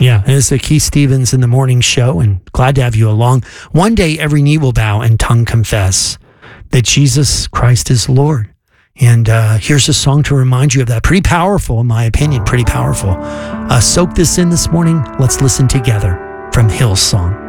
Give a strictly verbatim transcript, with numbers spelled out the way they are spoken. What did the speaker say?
Yeah, it's the Keith Stevens in the Morning Show, and glad to have you along. One day, every knee will bow and tongue confess that Jesus Christ is Lord. And uh, here's a song to remind you of that. Pretty powerful, in my opinion, pretty powerful. Uh, soak this in this morning. Let's listen together from Hillsong.